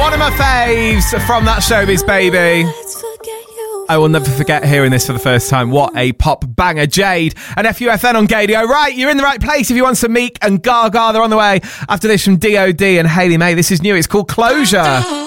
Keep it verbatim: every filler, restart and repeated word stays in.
One of my faves from that Showbiz Baby. I will never forget hearing this for the first time. What a pop banger. Jade and F U F N on Gadio. Right, you're in the right place if you want some Meek and Gaga. They're on the way after this from D O D and Hayley May. This is new. It's called Closure.